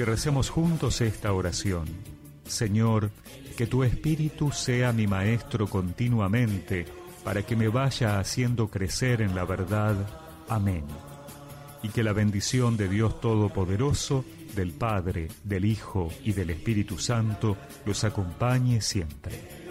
y recemos juntos esta oración. Señor, que tu Espíritu sea mi maestro continuamente, para que me vaya haciendo crecer en la verdad. Amén. Y que la bendición de Dios Todopoderoso, del Padre, del Hijo y del Espíritu Santo los acompañe siempre.